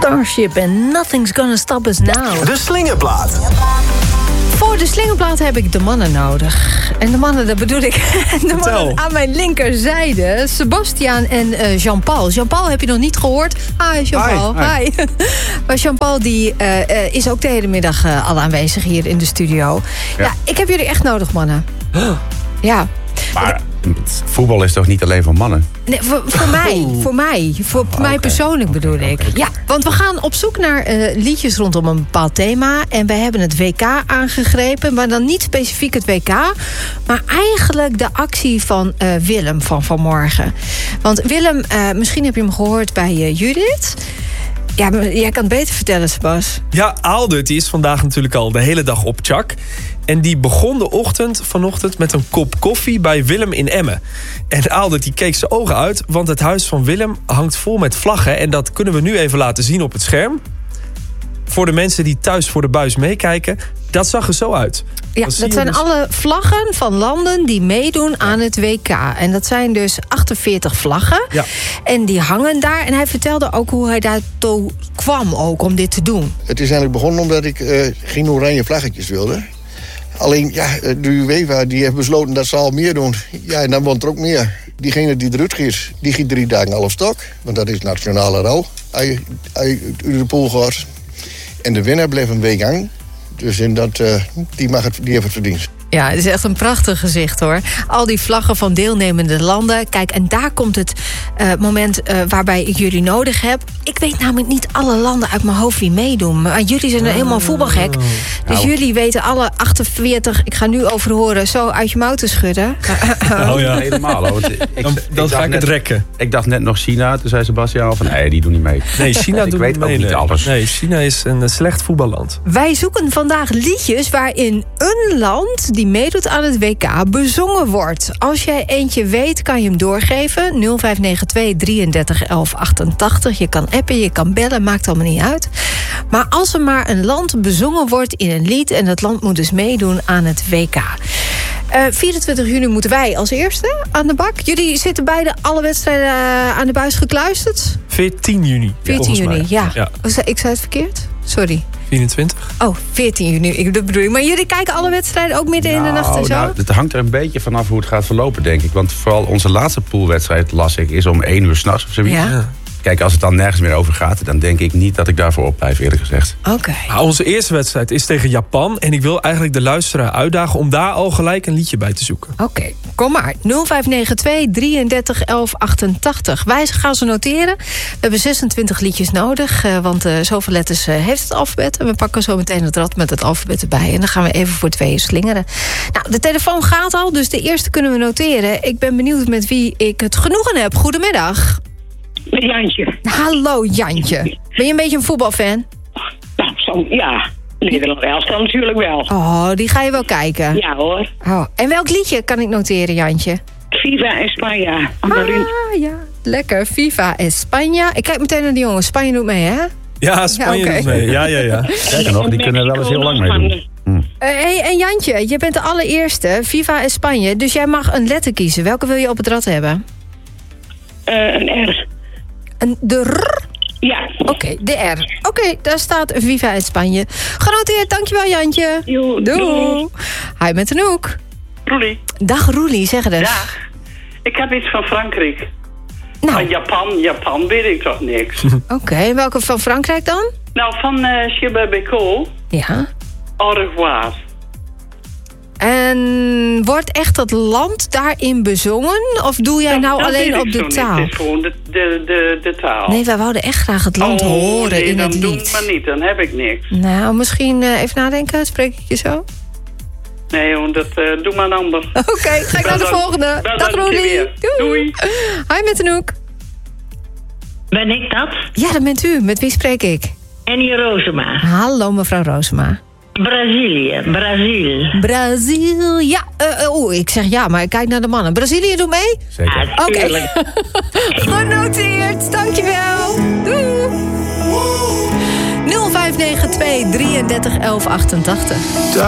Starship en Nothing's Gonna Stop Us Now. De Slingerplaat. Voor de slingerplaat heb ik de mannen nodig. En de mannen, dat bedoel ik, de mannen aan mijn linkerzijde. Sebastiaan en Jean-Paul. Jean-Paul heb je nog niet gehoord. Hi, Jean-Paul. Hi. Maar Jean-Paul die, is ook de hele middag al aanwezig hier in de studio. Ja, ik heb jullie echt nodig, mannen. Ja. Maar voetbal is toch niet alleen voor mannen? Nee, voor mij persoonlijk bedoel ik. Ja, want we gaan op zoek naar liedjes rondom een bepaald thema. En wij hebben het WK aangegrepen. Maar dan niet specifiek het WK. Maar eigenlijk de actie van Willem van vanmorgen. Want Willem, misschien heb je hem gehoord bij Judith. Ja, maar jij kan het beter vertellen, Sebas. Ja, Aaldert die is vandaag natuurlijk al de hele dag op Tjak. En die begon de vanochtend met een kop koffie bij Willem in Emmen. En Aaldert die keek zijn ogen uit, want het huis van Willem hangt vol met vlaggen. En dat kunnen we nu even laten zien op het scherm. Voor de mensen die thuis voor de buis meekijken, dat zag er zo uit. Ja, dat zijn dus alle vlaggen van landen die meedoen aan het WK. En dat zijn dus 48 vlaggen. Ja. En die hangen daar. En hij vertelde ook hoe hij daartoe kwam ook om dit te doen. Het is eigenlijk begonnen omdat ik geen oranje vlaggetjes wilde. Alleen, ja, de UEFA die heeft besloten dat ze al meer doen. Ja, en dan wordt er ook meer. Diegene die eruit gaat, die gaat 3 dagen al op stok. Want dat is nationale rouw. Hij uit de pool gaat. En de winnaar bleef een week hangen. Dus die heeft het verdiend. Ja, het is echt een prachtig gezicht, hoor. Al die vlaggen van deelnemende landen. Kijk, en daar komt het moment waarbij ik jullie nodig heb. Ik weet namelijk niet alle landen uit mijn hoofd wie meedoen. Maar jullie zijn helemaal voetbalgek. Dus jullie weten alle 48... Ik ga nu over horen, zo uit je mouw te schudden. Oh ja, helemaal. Dan ga ik het rekken. Ik dacht net nog China. Toen zei Sebastiaan van, nee, die doen niet mee. Nee, China doet niet mee. Ik weet ook niet alles. Nee, China is een slecht voetballand. Wij zoeken vandaag liedjes waarin een land die meedoet aan het WK bezongen wordt. Als jij eentje weet, kan je hem doorgeven. 0592 33 11 88. Je kan appen, je kan bellen, maakt allemaal niet uit. Maar als er maar een land bezongen wordt in een lied, en dat land moet dus meedoen aan het WK. 24 juni moeten wij als eerste aan de bak. Jullie zitten beide alle wedstrijden aan de buis gekluisterd? 14 juni. 14 juni, ja. Ik zei het verkeerd? Sorry. 24. Oh, 14 juni, dat bedoel ik. Maar jullie kijken alle wedstrijden ook midden in de nacht en zo? Nou, het hangt er een beetje vanaf hoe het gaat verlopen, denk ik. Want vooral onze laatste poolwedstrijd, las ik, is om 1 uur 's nachts of zoiets. Ja. Kijk, als het dan nergens meer over gaat, dan denk ik niet dat ik daarvoor opblijf, eerlijk gezegd. Oké. Nou, onze eerste wedstrijd is tegen Japan. En ik wil eigenlijk de luisteraar uitdagen om daar al gelijk een liedje bij te zoeken. Oké, kom maar. 0592 33 11 88. Wij gaan ze noteren. We hebben 26 liedjes nodig, want zoveel letters heeft het alfabet. En we pakken zo meteen het rad met het alfabet erbij. En dan gaan we even voor 2 slingeren. Nou, de telefoon gaat al, dus de eerste kunnen we noteren. Ik ben benieuwd met wie ik het genoegen heb. Goedemiddag. Met Jantje. Hallo Jantje. Ben je een beetje een voetbalfan? Nou, ja. Nederland elftal natuurlijk wel. Oh, die ga je wel kijken? Ja hoor. Oh, en welk liedje kan ik noteren, Jantje? Viva España. Ja, lekker. Viva España. Ik kijk meteen naar die jongens. Spanje doet mee, hè? Ja, Spanje doet mee. Ja. Sterker nog, die kunnen wel eens heel lang meedoen. Hey, en Jantje, je bent de allereerste. Viva España. Dus jij mag een letter kiezen. Welke wil je op het rad hebben? Een R. De R? Ja. Oké, de R. Oké, daar staat Viva España. Genoteerd, dankjewel Jantje. Doei. Hi met Anouk. Roelie. Dag Roelie, zeg het eens. Dag. Ik heb iets van Frankrijk. Nou. Van Japan weet ik toch niks. Oké, welke van Frankrijk dan? Nou, van Chibabeko. Ja. Au revoir. En wordt echt dat land daarin bezongen? Of doe jij nou alleen op de taal? Het is gewoon de taal. Nee, wij wouden echt graag het land horen in het lied. Dan doe ik maar niet, dan heb ik niks. Nou, misschien even nadenken. Spreek ik je zo? Nee, doe maar een ander. Oké, ga ik naar de volgende. Dag Roelie. Doei. Hi met Anouk. Ben ik dat? Ja, dat bent u. Met wie spreek ik? Annie Rosema. Hallo mevrouw Rosema. Brazil. Ja, ik zeg ja, maar ik kijk naar de mannen. Brazilië doet mee? Zeker. Oké. Genoteerd. Dankjewel. Doei. 0592 33 11 88.